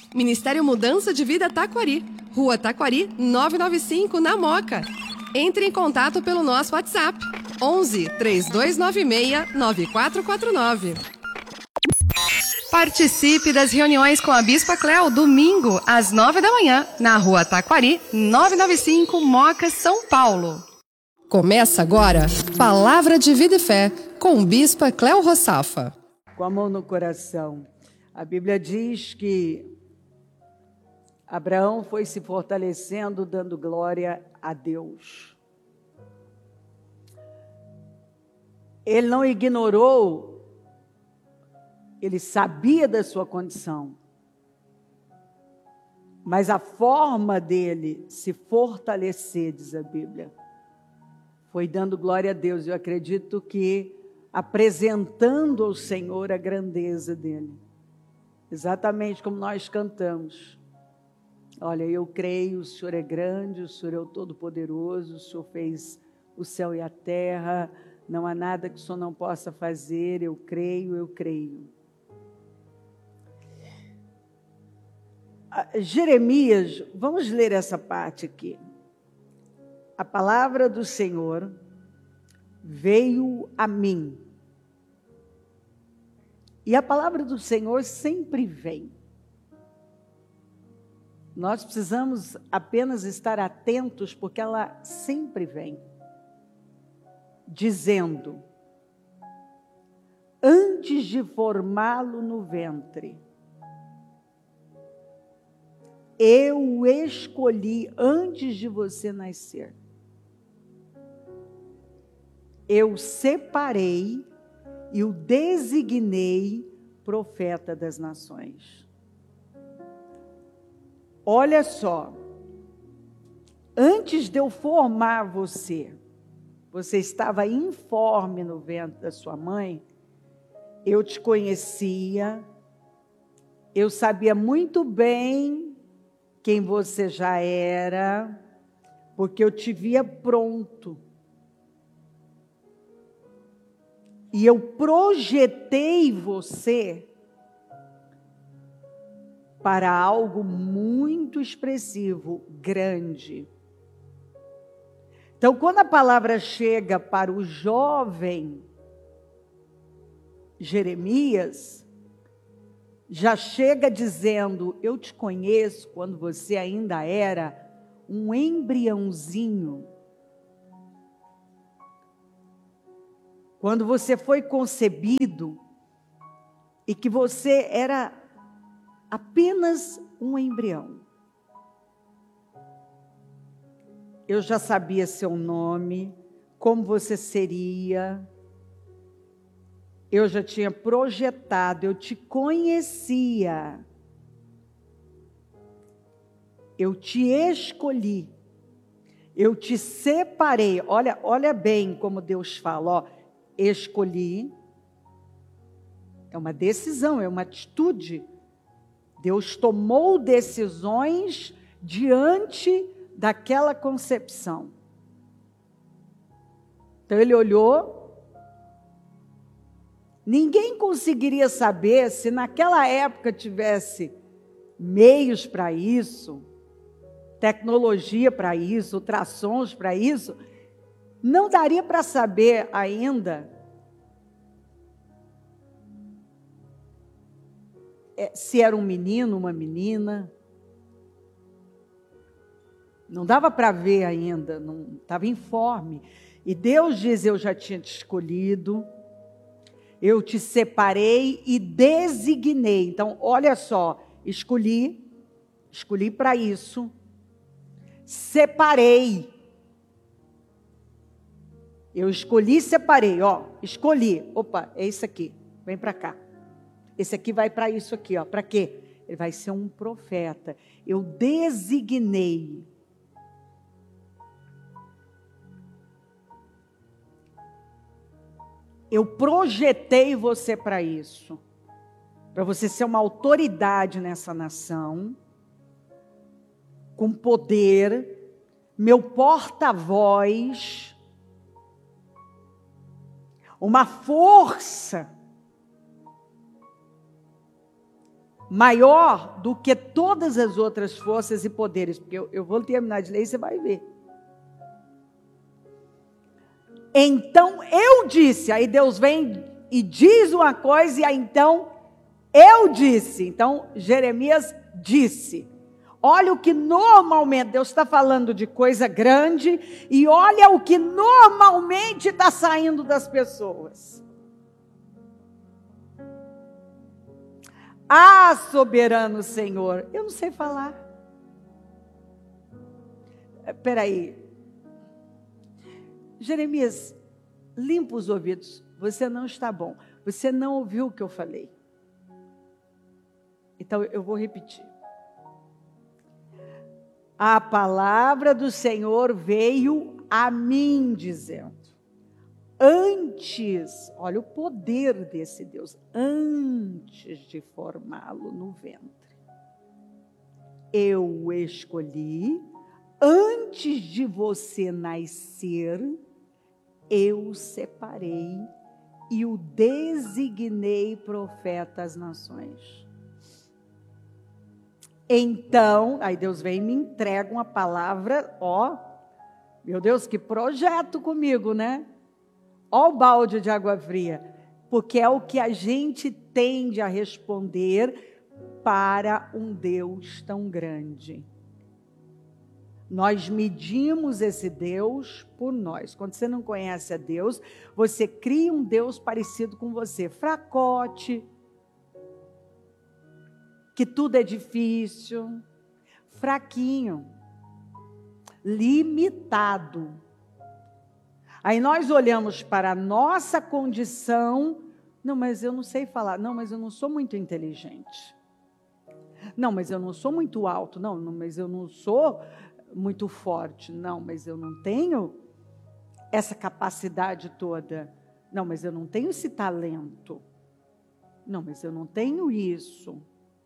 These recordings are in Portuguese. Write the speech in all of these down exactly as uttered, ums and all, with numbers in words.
Ministério Mudança de Vida Taquari, Rua Taquari, novecentos e noventa e cinco, na Moca. Entre em contato pelo nosso WhatsApp, onze, três dois nove seis, nove quatro quatro nove. Participe das reuniões com a Bispa Cléo, domingo, às nove da manhã, na Rua Taquari, novecentos e noventa e cinco, Moca, São Paulo. Começa agora, Palavra de Vida e Fé, com Bispa Cléo Rossafa. Com a mão no coração. A Bíblia diz que Abraão foi se fortalecendo, dando glória a Deus. Ele não ignorou, ele sabia da sua condição, mas a forma dele se fortalecer, diz a Bíblia, foi dando glória a Deus. Eu acredito que apresentando ao Senhor a grandeza dele, exatamente como nós cantamos. Olha, eu creio, o Senhor é grande, o Senhor é o Todo-Poderoso, o Senhor fez o céu e a terra, não há nada que o Senhor não possa fazer, eu creio, eu creio. Jeremias, vamos ler essa parte aqui. A palavra do Senhor veio a mim. E a palavra do Senhor sempre vem. Nós precisamos apenas estar atentos, porque ela sempre vem, dizendo: antes de formá-lo no ventre, eu o escolhi antes de você nascer. Eu separei e o designei profeta das nações. Olha só, antes de eu formar você, você estava informe no ventre da sua mãe, eu te conhecia, eu sabia muito bem quem você já era, porque eu te via pronto. E eu projetei você para algo muito expressivo, grande. Então, quando a palavra chega para o jovem Jeremias, já chega dizendo: eu te conheço quando você ainda era um embriãozinho. Quando você foi concebido e que você era apenas um embrião. Eu já sabia seu nome, como você seria. Eu já tinha projetado, eu te conhecia. Eu te escolhi. Eu te separei. Olha, olha bem como Deus fala, ó, escolhi. É uma decisão, é uma atitude. Deus tomou decisões diante daquela concepção. Então ele olhou. Ninguém conseguiria saber se naquela época tivesse meios para isso, tecnologia para isso, ultrassons para isso. Não daria para saber ainda se era um menino, uma menina. Não dava para ver ainda, não estava informe. E Deus diz: eu já tinha te escolhido, eu te separei e designei. Então, olha só, escolhi, escolhi para isso, separei. Eu escolhi e separei, ó, escolhi. Opa, é isso aqui, vem para cá. Esse aqui vai para isso aqui, ó. Para quê? Ele vai ser um profeta. Eu designei. Eu projetei você para isso. Para você ser uma autoridade nessa nação. Com poder. Meu porta-voz. Uma força maior do que todas as outras forças e poderes, porque eu, eu vou terminar de ler e você vai ver. Então eu disse, aí Deus vem e diz uma coisa, e aí então eu disse, então Jeremias disse. Olha o que normalmente, Deus está falando de coisa grande, e olha o que normalmente está saindo das pessoas. Ah, soberano Senhor, eu não sei falar. Espera aí. Jeremias, limpa os ouvidos, você não está bom, você não ouviu o que eu falei. Então eu vou repetir. A palavra do Senhor veio a mim dizendo, antes, olha o poder desse Deus, antes de formá-lo no ventre, eu o escolhi, antes de você nascer, eu o separei e o designei profeta às nações. Então, aí Deus vem e me entrega uma palavra, ó, meu Deus, que projeto comigo, né? Ó o balde de água fria, porque é o que a gente tende a responder para um Deus tão grande. Nós medimos esse Deus por nós. Quando você não conhece a Deus, você cria um Deus parecido com você, fracote, que tudo é difícil, fraquinho, limitado. Aí nós olhamos para a nossa condição, não, mas eu não sei falar, não, mas eu não sou muito inteligente, não, mas eu não sou muito alto, não, não mas eu não sou muito forte, não, mas eu não tenho essa capacidade toda, não, mas eu não tenho esse talento, não, mas eu não tenho isso.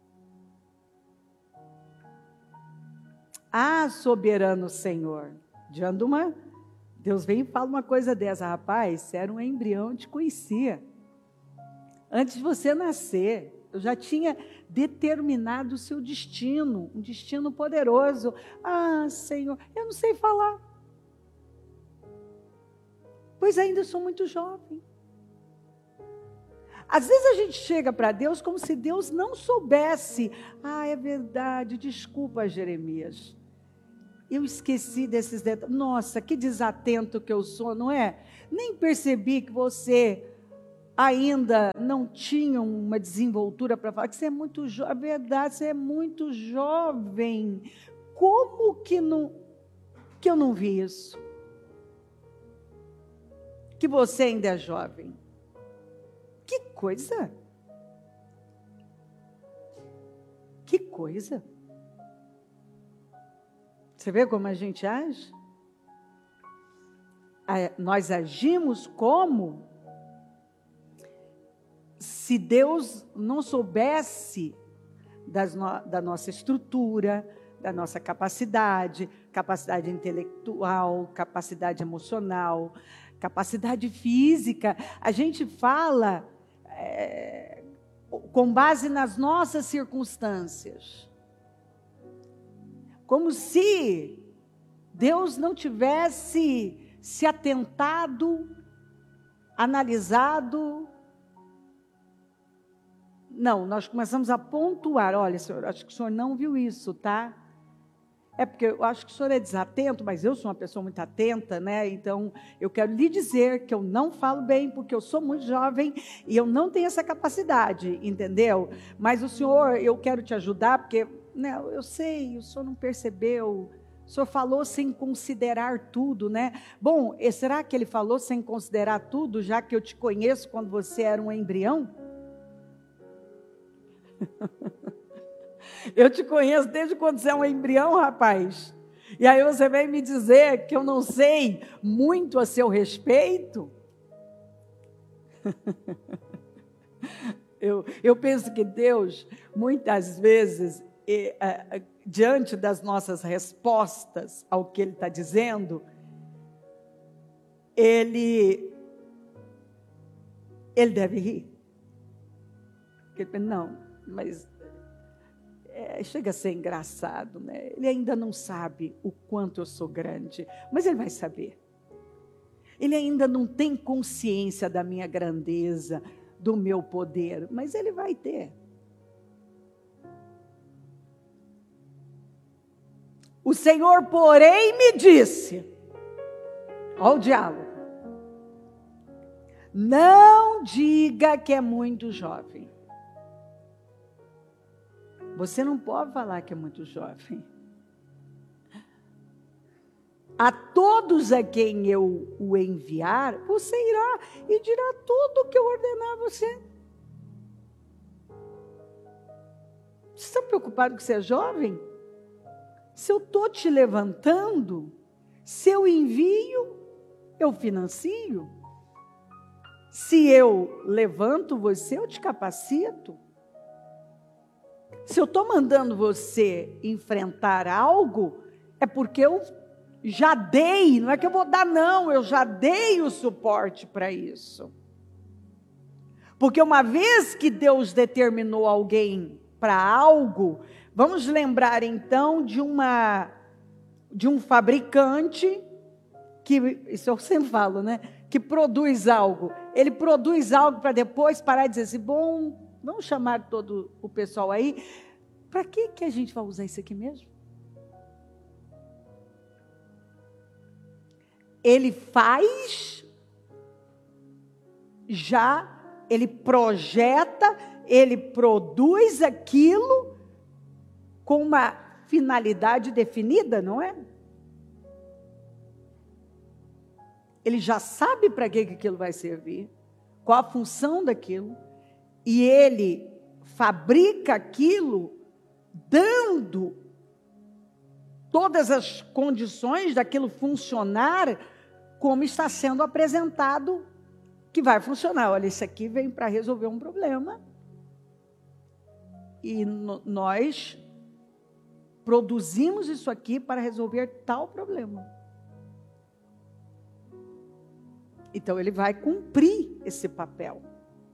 Ah, soberano Senhor, diante de uma, Deus vem e fala uma coisa dessa, rapaz, você era um embrião, eu te conhecia, antes de você nascer, eu já tinha determinado o seu destino, um destino poderoso. Ah, Senhor, eu não sei falar, pois ainda sou muito jovem. Às vezes a gente chega para Deus como se Deus não soubesse. Ah, é verdade, desculpa, Jeremias, eu esqueci desses detalhes. Nossa, que desatento que eu sou, não é? Nem percebi que você ainda não tinha uma desenvoltura para falar, que você é muito jovem. É verdade, você é muito jovem. Como que, não, que eu não vi isso? Que você ainda é jovem. Que coisa! Que coisa! Você vê como a gente age? Nós agimos como se Deus não soubesse das no, da nossa estrutura, da nossa capacidade, capacidade intelectual, capacidade emocional, capacidade física. A gente fala é, com base nas nossas circunstâncias. Como se Deus não tivesse se atentado, analisado. Não, nós começamos a pontuar. Olha, senhor, acho que o senhor não viu isso, tá? É porque eu acho que o senhor é desatento, mas eu sou uma pessoa muito atenta, né? Então, eu quero lhe dizer que eu não falo bem, porque eu sou muito jovem e eu não tenho essa capacidade, entendeu? Mas o senhor, eu quero te ajudar, porque, né, eu sei, o senhor não percebeu, o senhor falou sem considerar tudo, né? Bom, será que ele falou sem considerar tudo, já que eu te conheço quando você era um embrião? Eu te conheço desde quando você é um embrião, rapaz. E aí você vem me dizer que eu não sei muito a seu respeito? eu, eu penso que Deus, muitas vezes, é, é, diante das nossas respostas ao que Ele está dizendo, Ele, ele deve rir. Porque ele pensa, não, mas é, chega a ser engraçado, né? Ele ainda não sabe o quanto eu sou grande, mas ele vai saber. Ele ainda não tem consciência da minha grandeza, do meu poder, mas ele vai ter. O Senhor, porém, me disse, olha o diálogo, não diga que é muito jovem. Você não pode falar que é muito jovem. A todos a quem eu o enviar, você irá e dirá tudo o que eu ordenar a você. Você está preocupado que você é jovem? Se eu estou te levantando, se eu envio, eu financio. Se eu levanto você, eu te capacito. Se eu estou mandando você enfrentar algo, é porque eu já dei, não é que eu vou dar não, eu já dei o suporte para isso. Porque uma vez que Deus determinou alguém para algo, vamos lembrar então de uma de um fabricante que, isso eu sempre falo, né, que produz algo. Ele produz algo para depois parar e dizer assim, bom, vamos chamar todo o pessoal aí, para que que a gente vai usar isso aqui mesmo? Ele faz, já, ele projeta, ele produz aquilo com uma finalidade definida, não é? Ele já sabe para que aquilo vai servir, qual a função daquilo, e ele fabrica aquilo dando todas as condições daquilo funcionar como está sendo apresentado, que vai funcionar. Olha, isso aqui vem para resolver um problema. E no, nós produzimos isso aqui para resolver tal problema. Então, ele vai cumprir esse papel.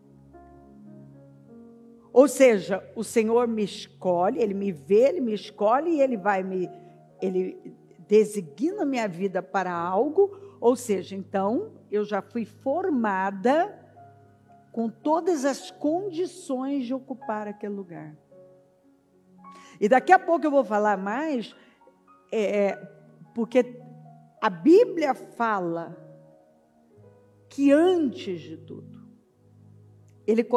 Ou seja, o Senhor me escolhe, Ele me vê, Ele me escolhe e Ele vai me... Ele designa minha vida para algo, ou seja, então, eu já fui formada com todas as condições de ocupar aquele lugar. E daqui a pouco eu vou falar mais, é, porque a Bíblia fala que antes de tudo, Ele